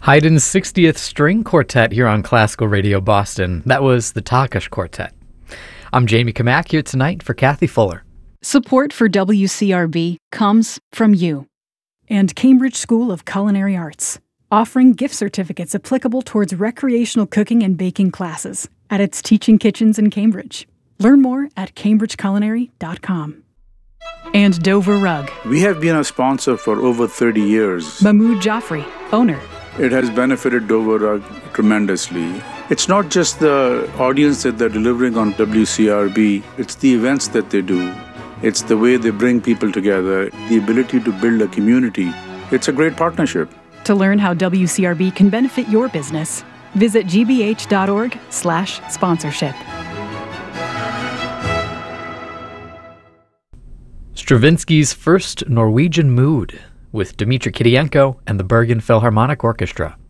Haydn's 60th String Quartet here on Classical Radio Boston. That was the Takesh Quartet. I'm Jamie Kamak here tonight for Kathy Fuller. Support for WCRB comes from you. And Cambridge School of Culinary Arts, offering gift certificates applicable towards recreational cooking and baking classes at its teaching kitchens in Cambridge. Learn more at cambridgeculinary.com. And Dover Rug. We have been a sponsor for over 30 years. Mahmoud Jaffrey, owner. It has benefited Dover Rug tremendously. It's not just the audience that they're delivering on WCRB, it's the events that they do. It's the way they bring people together, the ability to build a community. It's a great partnership. To learn how WCRB can benefit your business, visit gbh.org/sponsorship. Stravinsky's First Norwegian Mood with Dmitri Kirienko and the Bergen Philharmonic Orchestra.